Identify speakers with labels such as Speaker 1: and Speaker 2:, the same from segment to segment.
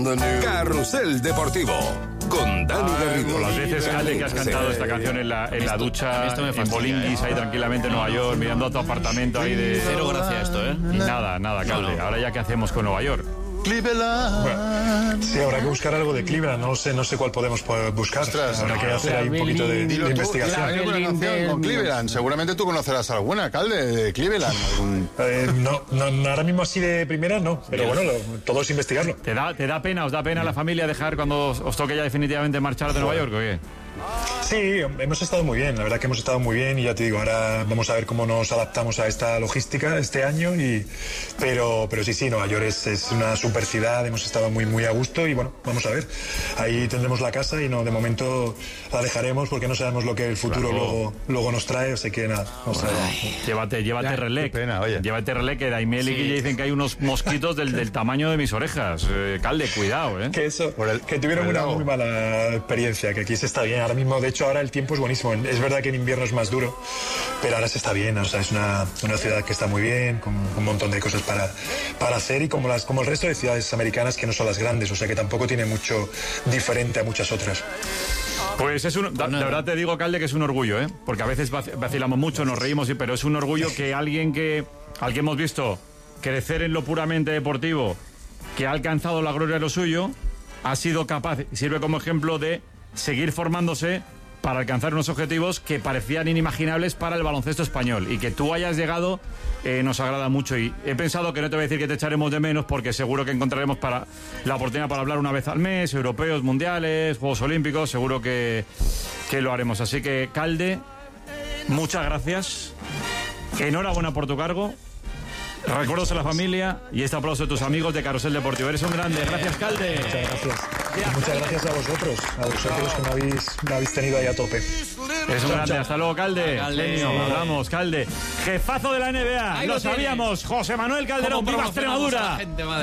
Speaker 1: Carrusel Deportivo con Dani Garrido.
Speaker 2: Las veces, Calde, que has cantado esta canción en la ducha, en Bolinguis, ahí tranquilamente en Nueva York, mirando a tu apartamento ahí de...
Speaker 3: Cero gracia esto, ¿eh?
Speaker 2: Y nada, Calde. Ahora ya, ¿qué hacemos con Nueva York?
Speaker 4: Cleveland.
Speaker 5: Sí, habrá que buscar algo de Cleveland. No sé cuál podemos buscar. Habrá que hacer ahí un poquito de investigación.
Speaker 4: Hay alguna canción con Cleveland. Seguramente tú conocerás alguna, Calde, de Cleveland.
Speaker 5: No, ahora mismo así de primera no. Pero bueno, todo es investigarlo.
Speaker 2: ¿Os da pena la familia dejar cuando os toque ya definitivamente marchar de Nueva York o qué?
Speaker 5: Sí, hemos estado muy bien, la verdad que hemos estado muy bien y ya te digo, ahora vamos a ver cómo nos adaptamos a esta logística este año pero sí, Nueva York es una super ciudad, hemos estado muy a gusto y bueno, vamos a ver, ahí tendremos la casa y no, de momento la dejaremos porque no sabemos lo que el futuro luego nos trae, o sea que nada, vamos a ver.
Speaker 2: Llévate relé, llévate relé, que Daimiel y Guille dicen que hay unos mosquitos del tamaño de mis orejas, Calde, cuidado,
Speaker 5: que tuvieron una muy mala experiencia, que aquí se está bien, ahora mismo, de hecho ahora el tiempo es buenísimo, es verdad que en invierno es más duro, pero ahora se está bien, o sea, es una ciudad que está muy bien, con un montón de cosas para hacer y como el resto de ciudades americanas que no son las grandes, o sea que tampoco tiene mucho diferente a muchas otras.
Speaker 2: Pues de verdad te digo, Calde, que es un orgullo, porque a veces vacilamos mucho, nos reímos, pero es un orgullo que al que hemos visto crecer en lo puramente deportivo, que ha alcanzado la gloria de lo suyo, ha sido capaz, sirve como ejemplo de seguir formándose para alcanzar unos objetivos que parecían inimaginables para el baloncesto español, y que tú hayas llegado nos agrada mucho, y he pensado que no te voy a decir que te echaremos de menos, porque seguro que encontraremos la oportunidad para hablar una vez al mes, europeos, mundiales, Juegos Olímpicos, seguro que lo haremos. Así que, Calde, muchas gracias, enhorabuena por tu cargo, recuerdos a la familia y este aplauso de tus amigos de Carrusel Deportivo. Eres un grande. Gracias, Calde.
Speaker 5: Muchas gracias. Muchas gracias a vosotros que me habéis tenido ahí a tope.
Speaker 2: Eres un grande. Hasta luego, Calde. Hablamos, Calde. Jefazo de la NBA. Lo sabíamos. José Manuel Calderón. Viva Extremadura.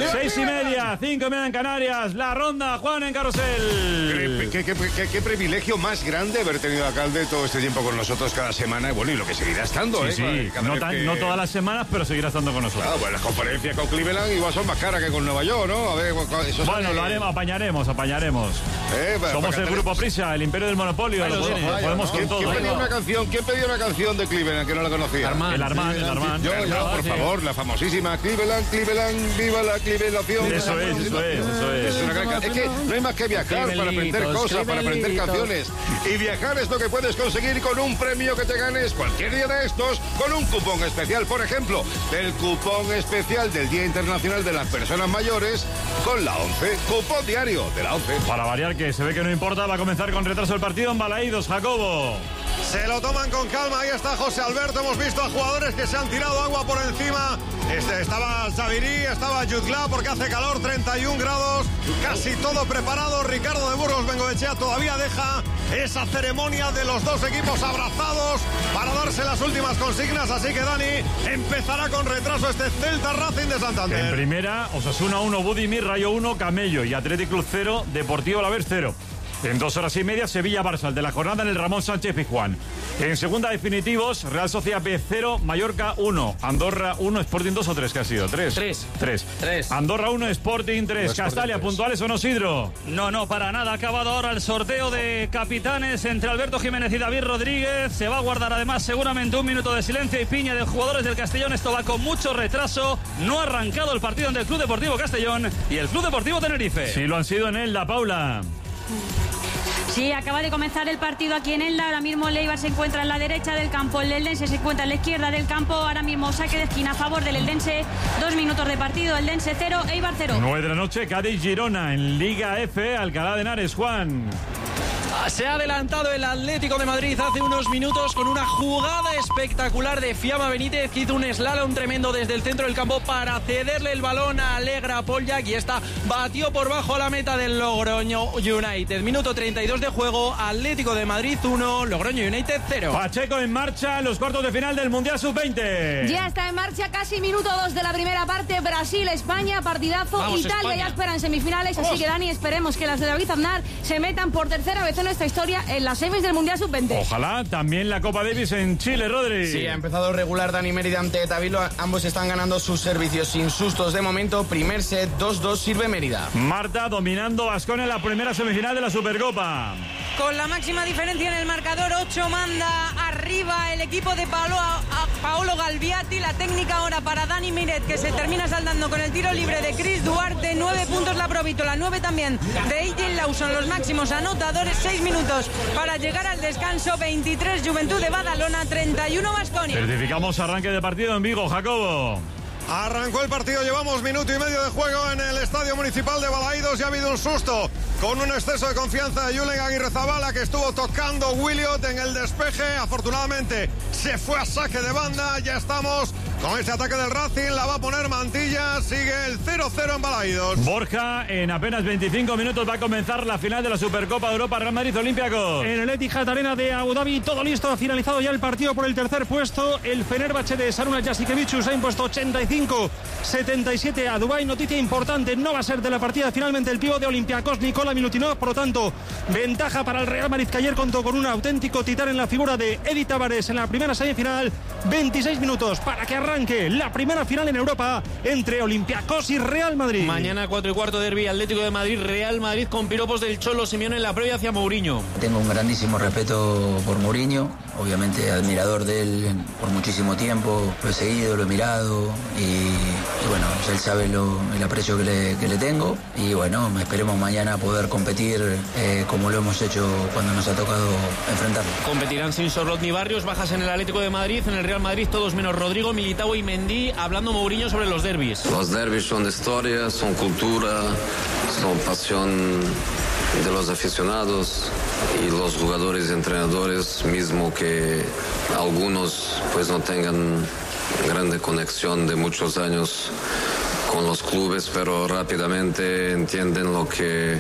Speaker 2: 6:30, 5:30 en Canarias. La ronda, Juan, en Carrusel.
Speaker 4: Qué privilegio más grande haber tenido a Calde todo este tiempo con nosotros cada semana. Y bueno, y lo que seguirá estando,
Speaker 2: Sí. No todas las semanas, pero seguirá estando con nosotros.
Speaker 4: Claro, pues las conferencias con Cleveland igual son más caras que con Nueva York, ¿no? A ver, eso
Speaker 2: lo haremos, apañaremos. Somos el Grupo Prisa, el imperio del monopolio. Podemos con todo.
Speaker 4: ¿Quién pedía una canción de Cleveland que no la conocía?
Speaker 2: El Armand.
Speaker 4: Por favor, la famosísima Cleveland, viva la Clevelación.
Speaker 2: Eso es.
Speaker 4: Es que no hay más que viajar para aprender cosas, para aprender canciones. Y viajar es lo que puedes conseguir con un premio que te ganes cualquier día de estos, con un cupón especial, por ejemplo, del cupón especial del Día Internacional de las Personas Mayores con la 11. Cupón diario de la 11.
Speaker 2: Para variar, que se ve que no importa, va a comenzar con retraso el partido en Balaídos, Jacobo.
Speaker 6: Se lo toman con calma, ahí está José Alberto, hemos visto a jugadores que se han tirado agua por encima. Estaba Xavirí, estaba Jutgla porque hace calor, 31 grados, casi todo preparado. Ricardo de Burgos Bengoechea todavía deja esa ceremonia de los dos equipos abrazados para darse las últimas consignas, así que Dani empezará con retraso este Celta Racing de Santander.
Speaker 2: En primera, Osasuna 1, Budimir, Rayo 1, Camello y Athletic Club 0, Deportivo Alavés 0. En 2 horas y media, Sevilla-Barça, el de la jornada en el Ramón Sánchez Pizjuán. En segunda, definitivos, Real Sociedad B 0, Mallorca 1, Andorra 1, Sporting 2 o 3, ¿qué ha sido? 3. Andorra 1, Sporting 3. Castalia, ¿puntuales o no, Sidro?
Speaker 3: No, para nada. Ha acabado ahora el sorteo de capitanes entre Alberto Jiménez y David Rodríguez. Se va a guardar además seguramente un minuto de silencio y piña de jugadores del Castellón. Esto va con mucho retraso. No ha arrancado el partido entre el Club Deportivo Castellón y el Club Deportivo Tenerife.
Speaker 2: Sí, lo han sido en Elda, Paula.
Speaker 7: Sí, acaba de comenzar el partido aquí en Elda. Ahora mismo el Eibar se encuentra en la derecha del campo, el Eldense se encuentra en la izquierda del campo. Ahora mismo saque de esquina a favor del Eldense. 2 minutos de partido, Eldense 0, Eibar 0.
Speaker 2: 9 de la noche, Cádiz-Girona en Liga F, Alcalá de Henares, Juan.
Speaker 8: Se ha adelantado el Atlético de Madrid hace unos minutos con una jugada espectacular de Fiamma Benítez, que hizo un slalom tremendo desde el centro del campo para cederle el balón a Alegra Poljak, y esta batió por bajo a la meta del Logroño United. Minuto 32 de juego, Atlético de Madrid 1, Logroño United 0.
Speaker 2: Pacheco en marcha, los cuartos de final del Mundial Sub-20.
Speaker 7: Ya está en marcha, casi minuto 2 de la primera parte. Brasil-España, partidazo. Vamos, Italia España. Ya espera en semifinales, así que Dani, esperemos que las de David Aznar se metan por tercera vez
Speaker 9: hacer nuestra historia en las semis del Mundial Sub-20.
Speaker 2: Ojalá. También la Copa Davis en Chile, Rodri.
Speaker 10: Sí, ha empezado regular Dani Mérida ante Tavilo. Ambos están ganando sus servicios sin sustos de momento. Primer set, 2-2 sirve Mérida.
Speaker 2: Marta dominando Baskonia en la primera semifinal de la Supercopa.
Speaker 11: Con la máxima diferencia en el marcador, 8 manda arriba el equipo de Paolo Galviati. La técnica ahora para Dani Miret, que se termina saldando con el tiro libre de Chris Duarte. 9 puntos la Provítola, 9 también de AJ Lawson, los máximos anotadores. 6 minutos para llegar al descanso. 23 Juventud de Badalona, 31 Baskonia.
Speaker 2: Certificamos arranque de partido en Vigo, Jacobo.
Speaker 6: Arrancó el partido, llevamos minuto y medio de juego en el Estadio Municipal de Balaídos y ha habido un susto con un exceso de confianza de Julen Aguirrezabala, que estuvo tocando Williot en el despeje. Afortunadamente se fue a saque de banda. Ya estamos con este ataque del Racing, la va a poner Mantilla. Sigue el 0-0 en Balaídos.
Speaker 2: Borja, en apenas 25 minutos va a comenzar la final de la Supercopa de Europa, Real Madrid Olympiacos.
Speaker 12: En el Etihad Arena de Abu Dhabi, todo listo, ha finalizado ya el partido por el tercer puesto. El Fenerbahce de Saruna Jasikevičius ha impuesto 85-77 a Dubái. Noticia importante, no va a ser de la partida finalmente el pívot de Olympiacos, Nikola Milutinov. Por lo tanto, ventaja para el Real Madrid, que ayer contó con un auténtico titán en la figura de Edi Tavares en la primera semifinal. 26 minutos para que arranque la primera final en Europa entre Olympiacos y Real Madrid.
Speaker 8: Mañana 4:15 derbi Atlético de Madrid, Real Madrid, con piropos del Cholo Simeone en la previa hacia Mourinho.
Speaker 13: Tengo un grandísimo respeto por Mourinho, obviamente admirador de él por muchísimo tiempo, lo he seguido, lo he mirado y bueno, él sabe el aprecio que le tengo y bueno, esperemos mañana poder competir como lo hemos hecho cuando nos ha tocado enfrentarlo.
Speaker 8: Competirán sin Sorlot ni Barrios, bajas en el Atlético de Madrid, en el Real Madrid todos menos Rodrigo, Militao y Mendy, hablando Mourinho sobre los derbis.
Speaker 14: Los derbis son historia, son cultura, son pasión de los aficionados y los jugadores y entrenadores, mismo que algunos pues no tengan grande conexión de muchos años con los clubes, pero rápidamente entienden lo que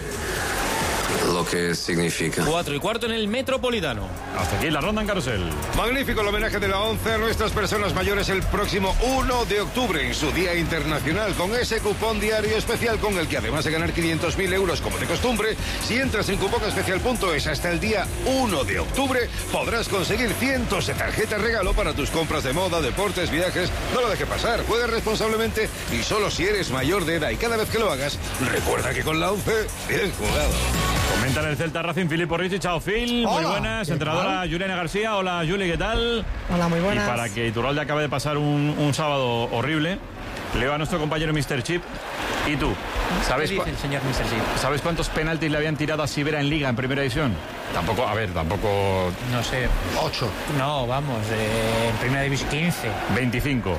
Speaker 14: significa.
Speaker 8: 4:15 en el Metropolitano.
Speaker 2: Hasta aquí la ronda en carrusel.
Speaker 4: Magnífico el homenaje de la ONCE a nuestras personas mayores el próximo 1 de octubre en su Día Internacional, con ese cupón diario especial con el que, además de ganar 500.000 euros como de costumbre, si entras en cuponespecial.es hasta el día 1 de octubre podrás conseguir cientos de tarjetas regalo para tus compras de moda, deportes, viajes. No lo dejes pasar, juega responsablemente y solo si eres mayor de edad, y cada vez que lo hagas recuerda que con la ONCE, bien jugado.
Speaker 2: Comentan el Celta Racing, Filippo Ricci. Chao, Phil.
Speaker 15: Hola,
Speaker 2: muy buenas. Entrenadora Juliana García. Hola, Juli, ¿qué tal?
Speaker 15: Hola, muy buenas.
Speaker 2: Y para que Iturralde acabe de pasar un sábado horrible, leo a nuestro compañero Mr. Chip. ¿Y tú?
Speaker 16: ¿Sabes qué dice el señor Mr. Chip?
Speaker 2: ¿Sabes cuántos penaltis le habían tirado a Sivera en Liga, en Primera División? Tampoco...
Speaker 16: No sé.
Speaker 15: 8.
Speaker 16: No, vamos, en Primera División 15.
Speaker 2: 25.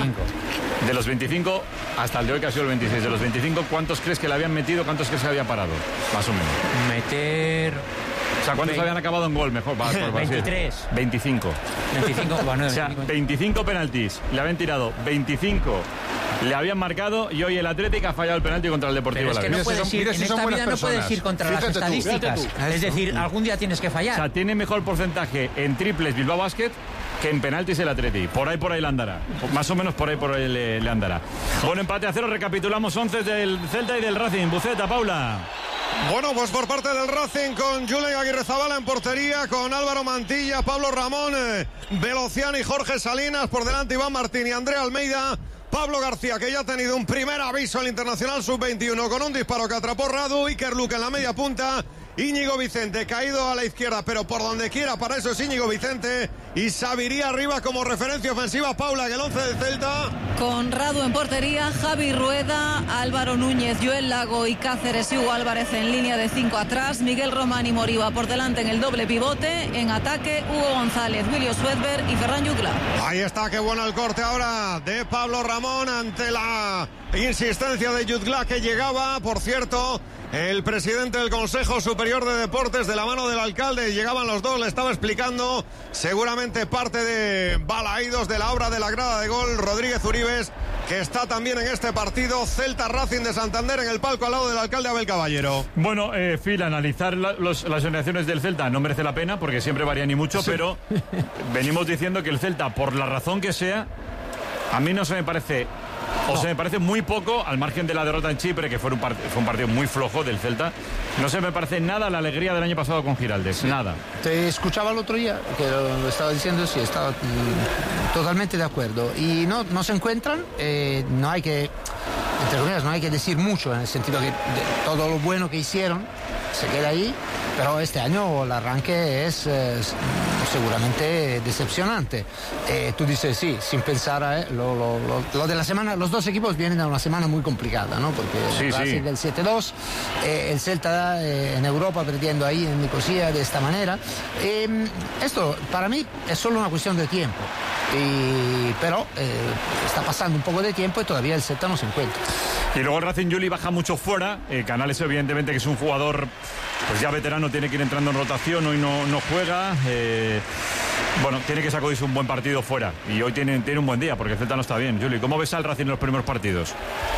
Speaker 2: De los 25 hasta el de hoy, que ha sido el 26. De los 25, ¿cuántos crees que le habían metido? ¿Cuántos crees que habían parado? Más o menos.
Speaker 16: Meter...
Speaker 2: O sea, ¿cuántos habían acabado en gol? Mejor.
Speaker 16: 23.
Speaker 2: 25.
Speaker 16: 25, bueno,
Speaker 2: o sea, 25 penaltis. Le habían tirado 25. Le habían marcado y hoy el Atlético ha fallado el penalti contra el Deportivo
Speaker 16: Alavés. Es que no puedes ir, en esta vida no puedes ir contra las estadísticas. Es decir, algún día tienes que fallar.
Speaker 2: O sea, tiene mejor porcentaje en triples Bilbao Basket que en penaltis el Atleti. Por ahí le andará. Más o menos por ahí le andará. Buen empate a 0. Recapitulamos 11 del Celta y del Racing. Buceta, Paula.
Speaker 6: Bueno, pues por parte del Racing, con Julen Aguirrezabala en portería, con Álvaro Mantilla, Pablo Ramón, Velociano y Jorge Salinas. Por delante Iván Martín y Andrea Almeida. Pablo García, que ya ha tenido un primer aviso al Internacional Sub-21 con un disparo que atrapó Radu. Iker Luque en la media punta. Íñigo Vicente caído a la izquierda, pero por donde quiera, para eso es Íñigo Vicente. Y Sabiría arriba como referencia ofensiva. Paula, que el 11 del Celta.
Speaker 17: Con Radu en portería, Javi Rueda, Álvaro Núñez, Joel Lago y Cáceres y Hugo Álvarez en línea de 5 atrás. Miguel Román y Moriba por delante en el doble pivote. En ataque, Hugo González, William Swedberg y Ferran Jutgla.
Speaker 6: Ahí está, qué bueno el corte ahora de Pablo Ramón ante la insistencia de Jutgla, que llegaba, por cierto. El presidente del Consejo Superior de Deportes, de la mano del alcalde, llegaban los dos, le estaba explicando seguramente parte de Balaídos, de la obra de la grada de gol. Rodríguez Uribes, que está también en este partido. Celta Racing de Santander en el palco al lado del alcalde Abel Caballero.
Speaker 2: Bueno, Phil, analizar las generaciones del Celta no merece la pena porque siempre varían y mucho, sí. Pero venimos diciendo que el Celta, por la razón que sea, a mí no se me parece O sea, me parece muy poco, al margen de la derrota en Chipre, que fue un partido muy flojo del Celta. No se me parece nada la alegría del año pasado con Giraldez, nada.
Speaker 15: Te escuchaba el otro día, que lo estaba diciendo, sí, estaba totalmente de acuerdo. Y no se encuentran, no hay que, entre comillas, no hay que decir mucho, en el sentido que todo lo bueno que hicieron se queda ahí, pero este año el arranque es seguramente decepcionante. Tú dices, sí, sin pensar, lo de la semana, los dos equipos vienen a una semana muy complicada, ¿no? Porque el Racing del 7-2, el Celta en Europa perdiendo ahí en Nicosia de esta manera. Esto para mí es solo una cuestión de tiempo, pero está pasando un poco de tiempo y todavía el Celta no se encuentra.
Speaker 2: Y luego el Racing Juli baja mucho fuera. Canales, evidentemente, que es un jugador pues ya veterano, tiene que ir entrando en rotación, hoy no juega. Bueno, tiene que sacudirse un buen partido fuera. Y hoy tiene un buen día, porque el Celta no está bien. Juli, ¿cómo ves al Racing en los primeros partidos?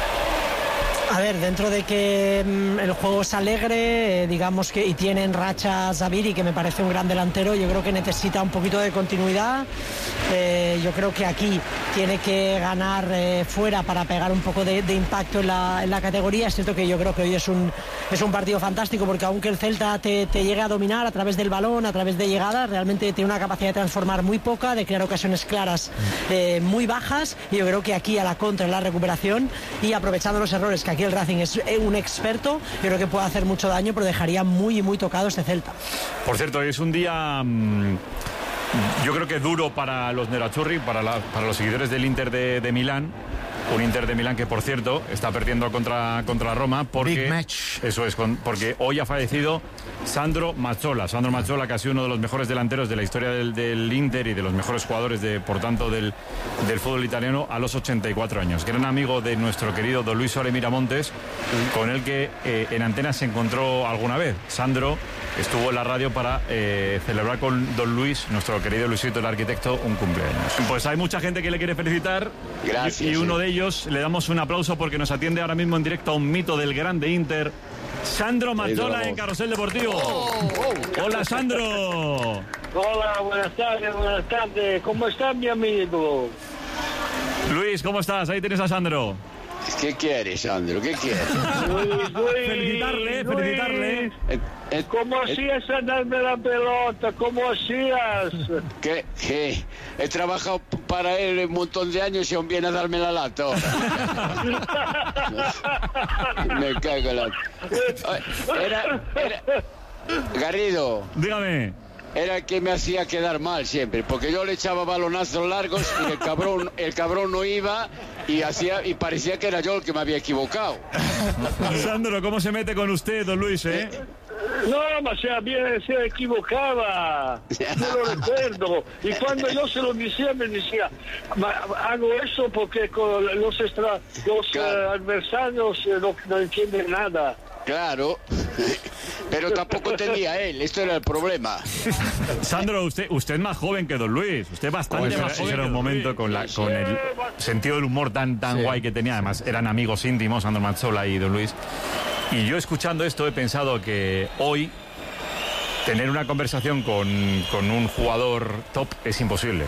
Speaker 18: A ver, dentro de que el juego es alegre, digamos que, y tiene en racha Zaviri, que me parece un gran delantero, yo creo que necesita un poquito de continuidad. Yo creo que aquí tiene que ganar fuera para pegar un poco de impacto en la categoría. Es cierto que yo creo que hoy es un partido fantástico, porque aunque el Celta te llegue a dominar a través del balón, a través de llegadas, realmente tiene una capacidad de transformar muy poca, de crear ocasiones claras muy bajas, y yo creo que aquí a la contra, en la recuperación y aprovechando los errores, que aquí el Racing es un experto, yo creo que puede hacer mucho daño, pero dejaría muy tocado este Celta.
Speaker 2: Por cierto, hoy es un día yo creo que duro para los Nerazzurri, para los seguidores del Inter de Milán. Un Inter de Milán que, por cierto, está perdiendo contra Roma porque,
Speaker 15: Big match.
Speaker 2: Eso es, porque hoy ha fallecido Sandro Mazzola. Sandro Mazzola, que ha sido uno de los mejores delanteros de la historia del Inter y de los mejores jugadores, por tanto, del fútbol italiano, a los 84 años. Gran amigo de nuestro querido Don Luis Suárez Miramontes, con el que en antena se encontró alguna vez. Sandro estuvo en la radio para celebrar con Don Luis, nuestro querido Luisito, el arquitecto, un cumpleaños. Pues hay mucha gente que le quiere felicitar.
Speaker 19: Gracias.
Speaker 2: Y uno de ellos, le damos un aplauso porque nos atiende ahora mismo en directo a un mito del grande Inter, Sandro Mazzola, en Carrusel Deportivo. Hola, Sandro.
Speaker 19: Hola, buenas tardes. ¿Cómo estás, mi amigo?
Speaker 2: Luis, ¿cómo estás? Ahí tienes a Sandro.
Speaker 19: ¿Qué quieres, Sandro? ¿Qué quieres?
Speaker 2: Felicitarle.
Speaker 19: ¿Cómo hacías a darme la pelota? ¿Cómo hacías? ¿Qué? He trabajado para él un montón de años y aún viene a darme la lata. Me cago en la... Era... Garrido.
Speaker 2: Dígame.
Speaker 19: Era el que me hacía quedar mal siempre, porque yo le echaba balonazos largos y el cabrón no iba y parecía que era yo el que me había equivocado.
Speaker 2: Sandro, ¿cómo se mete con usted, don Luis,
Speaker 19: No, se equivocaba. Yo lo recuerdo. Y cuando yo se lo decía, me decía, hago eso porque con los adversarios no entienden nada. Claro, pero tampoco entendía él, esto era el problema.
Speaker 2: Sandro, usted es más joven que don Luis, usted bastante más joven. Era un momento con el sentido del humor tan guay que tenía, además eran amigos íntimos, Sandro Mazzola y don Luis. Y yo, escuchando esto, he pensado que hoy tener una conversación con un jugador top es imposible.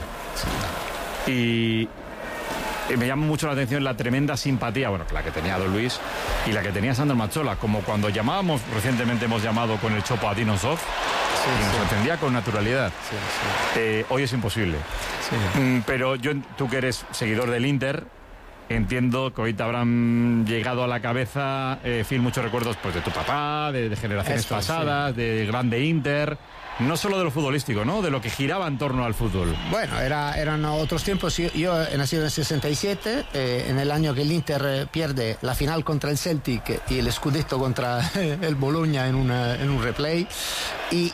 Speaker 2: Y me llama mucho la atención la tremenda simpatía, la que tenía don Luis y la que tenía Sandro Mazzola, como cuando recientemente hemos llamado con el Chopo a Dinosov, y nos entendía con naturalidad. Hoy es imposible. Pero tú que eres seguidor del Inter, entiendo que hoy te habrán llegado a la cabeza, muchos recuerdos pues de tu papá, de generaciones pasadas, de grande Inter. No solo de lo futbolístico, ¿no? De lo que giraba en torno al fútbol.
Speaker 15: Bueno, eran otros tiempos. Yo he nacido en el 67, en el año que el Inter pierde la final contra el Celtic y el Scudetto contra el Bologna en un replay. Y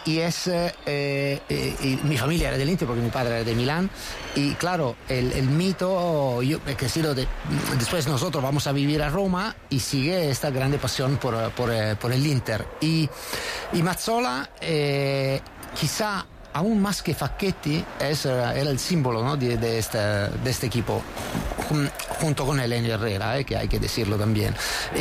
Speaker 15: mi familia era del Inter porque mi padre era de Milán. Y claro, el mito, yo he crecido después nosotros vamos a vivir a Roma y sigue esta grande pasión por el Inter. Y Mazzola, quizá aún más que Facchetti, era el símbolo, ¿no?, de este equipo, junto con Elenio Herrera, que hay que decirlo también.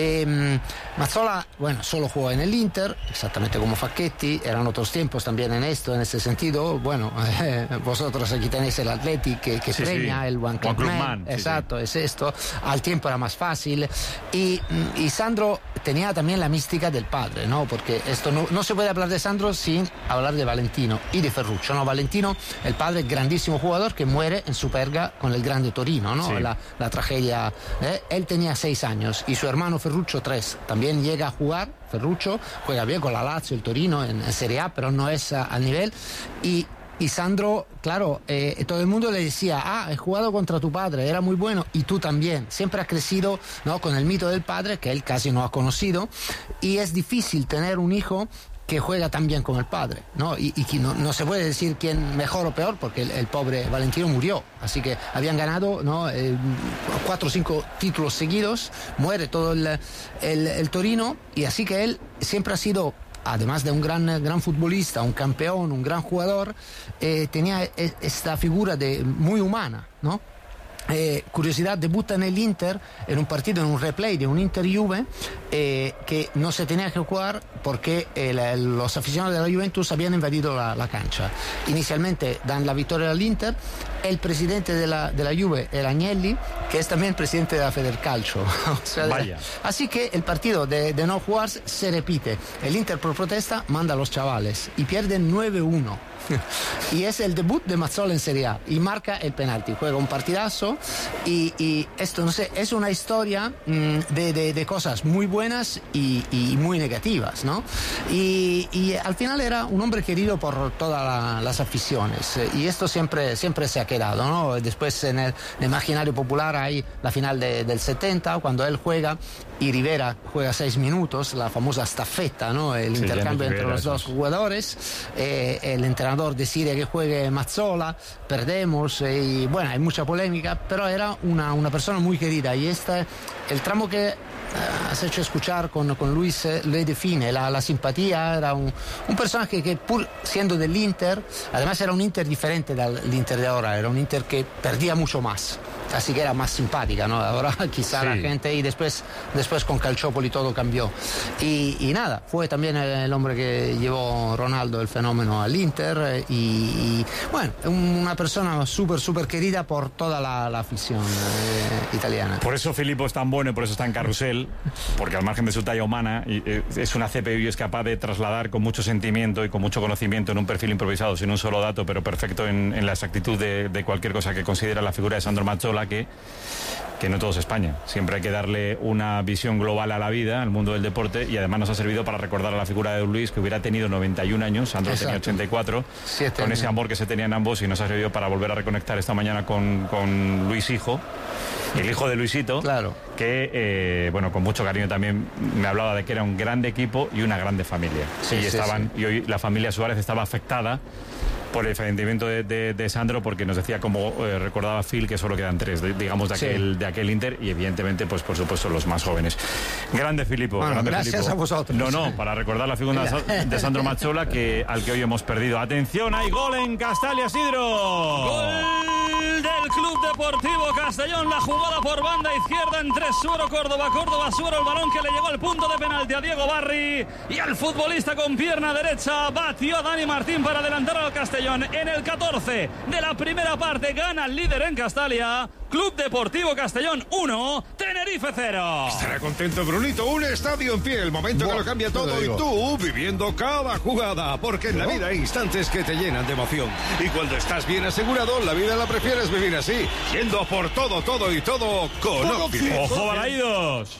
Speaker 15: Mazzola, bueno, solo jugó en el Inter, exactamente como Facchetti. Eran otros tiempos también en ese sentido. Bueno, vosotros aquí tenéis el Athletic que premia, el One Club Man. Exacto, es esto. Al tiempo era más fácil. Y Sandro tenía también la mística del padre, ¿no? Porque esto no se puede hablar de Sandro sin hablar de Valentino y de Ferruccio, ¿no? Valentino, el padre, grandísimo jugador que muere en Superga con el grande Torino, ¿no? Sí. La tragedia. Él tenía 6 años y su hermano Ferruccio 3. También llega a jugar. Ferruccio juega bien con la Lazio, el Torino en Serie A, pero no es al nivel. Y Sandro, claro, todo el mundo le decía, he jugado contra tu padre, era muy bueno, y tú también. Siempre ha crecido, ¿no?, con el mito del padre, que él casi no ha conocido, y es difícil tener un hijo que juega tan bien como el padre, ¿no? Y que no se puede decir quién mejor o peor, porque el pobre Valentino murió. Así que habían ganado, ¿no?, 4 o 5 títulos seguidos, muere todo el Torino, y así que él siempre ha sido, además de un gran futbolista, un campeón, un gran jugador, tenía esta figura muy humana, ¿no? Curiosidad, debuta en el Inter en un partido, en un replay de un Inter-Juve, que no se tenía que jugar porque los aficionados de la Juventus habían invadido la cancha. Inicialmente dan la victoria al Inter. El presidente de la Juve era Agnelli, que es también presidente de la Federcalcio. O sea, vaya. Así que el partido de no jugar se repite. El Inter, por protesta, manda a los chavales y pierden 9-1. Y es el debut de Mazzola en Serie A y marca el penalti, juega un partidazo y esto, no sé, es una historia de cosas muy buenas y muy negativas, ¿no? Y al final era un hombre querido por todas las aficiones, y esto siempre se ha quedado, ¿no? Después en el imaginario popular hay la final del 70, cuando él juega y Rivera juega 6 minutos, la famosa staffetta, ¿no? El intercambio entre los dos jugadores. El entrenador decide que juegue Mazzola, perdemos, y bueno, hay mucha polémica, pero era una persona muy querida, y el tramo que has hecho escuchar con Luis le define, la simpatía. Era un personaje que, pur siendo del Inter, además era un Inter diferente del Inter de ahora, era un Inter que perdía mucho más, así que era más simpática, ¿no? Ahora quizá la gente, y después con Calciopoli todo cambió. Y nada, fue también el hombre que llevó Ronaldo, el fenómeno, al Inter, y bueno, una persona súper querida por toda la afición italiana.
Speaker 2: Por eso Filippo es tan bueno y por eso está en Carrusel, porque al margen de su talla humana, es una CPU y es capaz de trasladar con mucho sentimiento y con mucho conocimiento en un perfil improvisado, sin un solo dato, pero perfecto en la exactitud de cualquier cosa que considera la figura de Sandro Mazzola, que no todo es España. Siempre hay que darle una visión global a la vida, al mundo del deporte, y además nos ha servido para recordar a la figura de Don Luis, que hubiera tenido 91 años, Sandro tenía 84, con ese amor que se tenían ambos, y nos ha servido para volver a reconectar esta mañana con Luis hijo, el hijo de Luisito, claro, que bueno, con mucho cariño también me hablaba de que era un grande equipo y una grande familia. Y hoy la familia Suárez estaba afectada por el fallecimiento de Sandro, porque nos decía, como recordaba Phil, que solo quedan 3, digamos, de aquel Inter, y evidentemente, pues por supuesto, los más jóvenes. Grande Filippo.
Speaker 15: Bueno,
Speaker 2: grande
Speaker 15: gracias
Speaker 2: Filippo.
Speaker 15: a vosotros.
Speaker 2: No, para recordar la figura de Sandro Mazzola, al que hoy hemos perdido. Atención, hay gol en Castalia, Isidro.
Speaker 3: Gol del Club Deportivo Castellón, la jugada por banda izquierda entre Suero Córdoba, Suero, el balón que le llegó al punto de penalti a Diego Barri, y el futbolista con pierna derecha batió a Dani Martín para adelantar al Castellón. En el 14 de la primera parte gana el líder en Castalia, Club Deportivo Castellón 1, Tenerife 0.
Speaker 4: Estará contento Brunito, un estadio en pie, el momento que lo cambia todo, y tú viviendo cada jugada, porque en la vida hay instantes que te llenan de emoción, y cuando estás bien asegurado, la vida la prefieres vivir así, yendo por todo con Occident.
Speaker 2: ¡Ojo, Balaídos!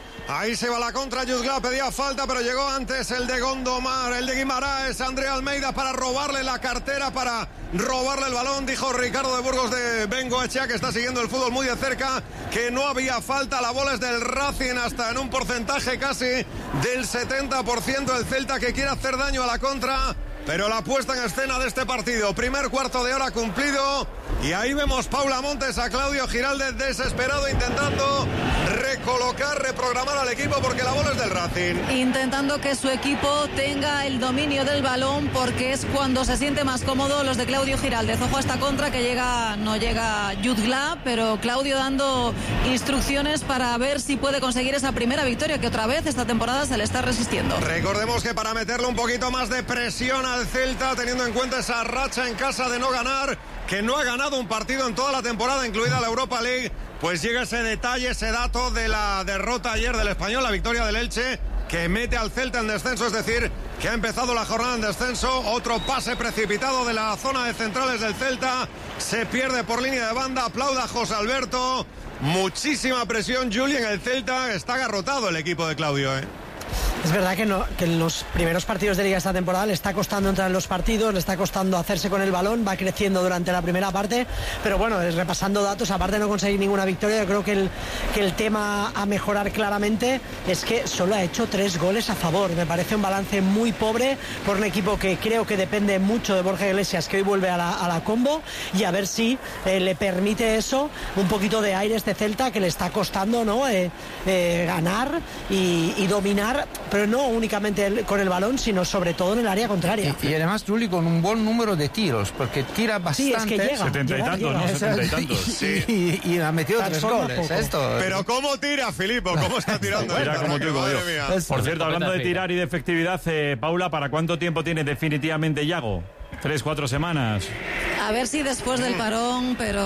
Speaker 6: Ahí se va la contra, Jutgla pedía falta, pero llegó antes el de Gondomar, el de Guimaraes, Andrea Almeida, para robarle la cartera, para robarle el balón. Dijo Ricardo de Burgos de Bengoechea, que está siguiendo el fútbol muy de cerca, que no había falta. La bola es del Racing, hasta en un porcentaje casi del 70%. El Celta, que quiere hacer daño a la contra, pero la puesta en escena de este partido, primer cuarto de hora cumplido, y ahí vemos Paula Montes, a Claudio Giraldez desesperado, intentando recuperar recolocar, reprogramar al equipo porque la bola es del Racing.
Speaker 17: Intentando que su equipo tenga el dominio del balón porque es cuando se siente más cómodo los de Claudio Giraldez. Ojo a esta contra que no llega Jutgla, pero Claudio dando instrucciones para ver si puede conseguir esa primera victoria que otra vez esta temporada se le está resistiendo.
Speaker 6: Recordemos que para meterle un poquito más de presión al Celta, teniendo en cuenta esa racha en casa de no ganar, que no ha ganado un partido en toda la temporada, incluida la Europa League, pues llega ese detalle, ese dato de la derrota ayer del Español, la victoria del Elche, que mete al Celta en descenso, es decir, que ha empezado la jornada en descenso. Otro pase precipitado de la zona de centrales del Celta, se pierde por línea de banda, aplauda a José Alberto. Muchísima presión, Juli, en el Celta, está agarrotado el equipo de Claudio,
Speaker 18: Es verdad que en los primeros partidos de Liga esta temporada le está costando entrar en los partidos, le está costando hacerse con el balón, va creciendo durante la primera parte, pero bueno, repasando datos, aparte de no conseguir ninguna victoria, yo creo que el tema a mejorar claramente es que solo ha hecho 3 goles a favor. Me parece un balance muy pobre por un equipo que creo que depende mucho de Borja Iglesias, que hoy vuelve a la combo, y a ver si le permite eso, un poquito de aire a este Celta que le está costando, ¿no? Ganar y dominar, pero no únicamente con el balón, sino sobre todo en el área contraria.
Speaker 15: Y además, Juli, con un buen número de tiros, porque tira bastante.
Speaker 18: Sí, es que llega.
Speaker 2: 70 y tantos, ¿no? 70 y tantos.
Speaker 15: Sí. Y ha metido 3 goles.
Speaker 6: Pero ¿cómo tira, Filipo? ¿Cómo está tirando?
Speaker 2: Tira como tú, como yo. Por cierto, hablando de tirar y de efectividad, Paula, ¿para cuánto tiempo tiene definitivamente Yago? 3-4 semanas.
Speaker 17: A ver si después del parón, pero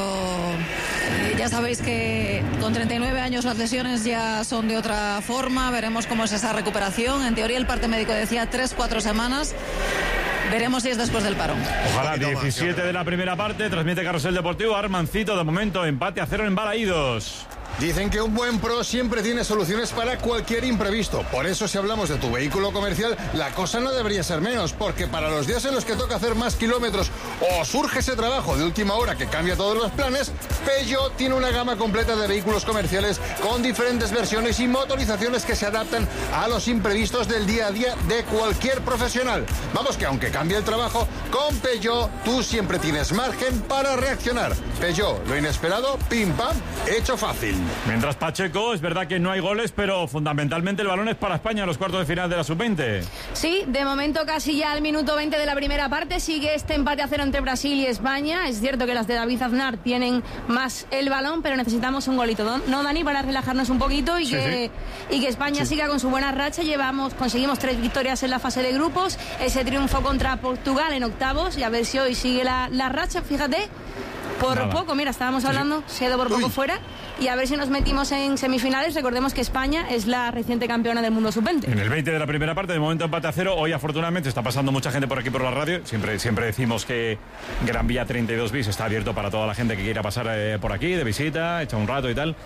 Speaker 17: ya sabéis que con 39 años las lesiones ya son de otra forma. Veremos cómo es esa recuperación. En teoría el parte médico decía 3-4 semanas. Veremos si es después del parón.
Speaker 2: Ojalá. 17 de la primera parte, transmite Carrusel Deportivo. Armancito, de momento empate a 0 en Balaídos.
Speaker 20: Dicen que un buen pro siempre tiene soluciones para cualquier imprevisto. Por eso, si hablamos de tu vehículo comercial, la cosa no debería ser menos, porque para los días en los que toca hacer más kilómetros o surge ese trabajo de última hora que cambia todos los planes, Peugeot tiene una gama completa de vehículos comerciales con diferentes versiones y motorizaciones que se adaptan a los imprevistos del día a día de cualquier profesional. Vamos, que aunque cambie el trabajo, con Peugeot tú siempre tienes margen para reaccionar. Peugeot, lo inesperado, pim pam, hecho fácil.
Speaker 2: Mientras Pacheco, es verdad que no hay goles, pero fundamentalmente el balón es para España en los cuartos de final de la Sub-20.
Speaker 9: Sí, de momento casi ya al minuto 20 de la primera parte sigue este empate a 0 entre Brasil y España. Es cierto que las de David Aznar tienen más el balón, pero necesitamos un golito, ¿no, Dani? Para relajarnos un poquito y que España siga con su buena racha. Conseguimos 3 victorias en la fase de grupos, ese triunfo contra Portugal en octavos, y a ver si hoy sigue la racha, fíjate. Por poco, mira, estábamos hablando, se ha ido por poco fuera, y a ver si nos metimos en semifinales. Recordemos que España es la reciente campeona del mundo sub-20.
Speaker 2: En el 20 de la primera parte, de momento empate a 0. Hoy, afortunadamente, está pasando mucha gente por aquí por la radio. Siempre decimos que Gran Vía 32 bis está abierto para toda la gente que quiera pasar por aquí, de visita, echar un rato y tal.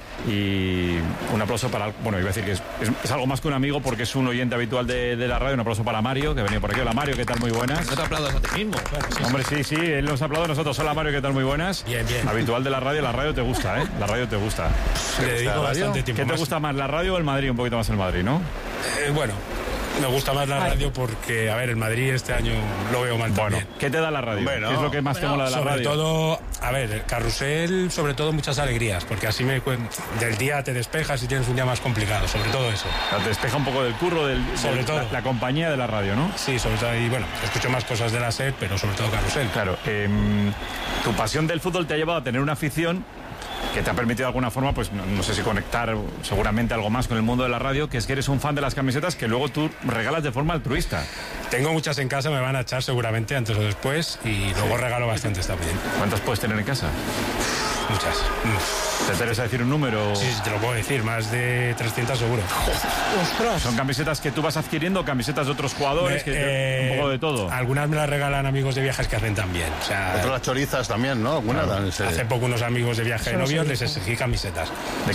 Speaker 2: Y un aplauso para, bueno, iba a decir que es algo más que un amigo, porque es un oyente habitual de la radio. Un aplauso para Mario, que venía por aquí. Hola, Mario, ¿qué tal? Muy buenas.
Speaker 21: No te aplaudas a ti mismo.
Speaker 2: Hombre, sí, él nos aplaude a nosotros. Hola, Mario, ¿qué tal? Muy buenas.
Speaker 21: Bien.
Speaker 2: Habitual de la radio te gusta, ¿eh? La radio te gusta.
Speaker 21: Le dedico bastante tiempo.
Speaker 2: ¿Qué te gusta más, la radio o el Madrid? Un poquito más el Madrid, ¿no?
Speaker 21: Bueno, me gusta más la radio porque, a ver, el Madrid este año lo veo mal también.
Speaker 2: ¿Qué te da la radio? ¿Qué es lo que más te mola de la radio?
Speaker 21: Sobre todo, a ver, el carrusel, sobre todo muchas alegrías, porque así del día te despejas y tienes un día más complicado, sobre todo eso.
Speaker 2: O sea, te despeja un poco del curro,
Speaker 21: sobre todo
Speaker 2: la compañía de la radio, ¿no?
Speaker 21: Sí, sobre todo, y bueno, escucho más cosas de la SER, pero sobre todo carrusel.
Speaker 2: Claro, tu pasión del fútbol te ha llevado a tener una afición que te ha permitido de alguna forma, pues no sé si conectar seguramente algo más con el mundo de la radio, que es que eres un fan de las camisetas que luego tú regalas de forma altruista.
Speaker 21: Tengo muchas en casa, me van a echar seguramente antes o después, y luego regalo bastantes también.
Speaker 2: ¿Cuántas puedes tener en casa?
Speaker 21: Muchas.
Speaker 2: ¿Te interesa decir un número?
Speaker 21: Sí, te lo puedo decir, más de 300 seguro.
Speaker 18: ¡Ostras!
Speaker 2: ¿Son camisetas que tú vas adquiriendo, camisetas de otros jugadores, un poco de todo?
Speaker 21: Algunas me las regalan amigos de viajes que hacen también. O sea,
Speaker 20: otras chorizas también, ¿no?
Speaker 21: Hace poco unos amigos de viaje de novios les exigí camisetas.